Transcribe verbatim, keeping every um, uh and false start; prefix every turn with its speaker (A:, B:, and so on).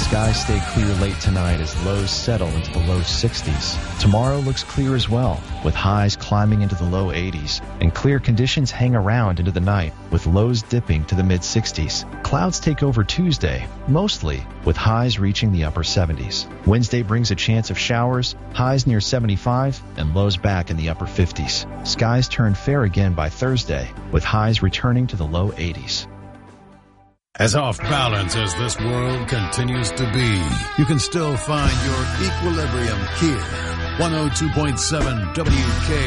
A: Skies stay clear late tonight as lows settle into the low sixties. Tomorrow looks clear as well, with highs climbing into the low eighties, and clear conditions hang around into the night, with lows dipping to the mid sixties. Clouds take over Tuesday, mostly, with highs reaching the upper seventies. Wednesday brings a chance of showers, highs near seventy-five, and lows back in the upper fifties. Skies turn fair again by Thursday, with highs returning to the low eighties.
B: As off balance as this world continues to be, you can still find your equilibrium here. one oh two point seven W K